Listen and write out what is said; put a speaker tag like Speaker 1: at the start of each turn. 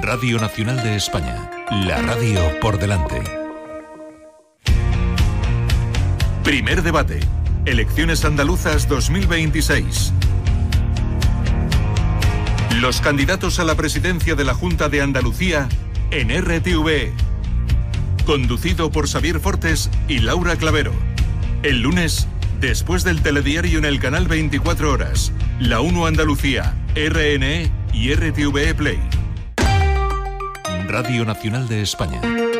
Speaker 1: Radio Nacional de España, la radio por delante. Primer debate. Elecciones andaluzas 2026. Los candidatos a la presidencia de la Junta de Andalucía en RTV. Conducido por Xavier Fortes y Laura Clavero. El lunes, después del telediario en el canal 24 Horas, La 1 Andalucía, RNE y RTV Play. Radio Nacional de España.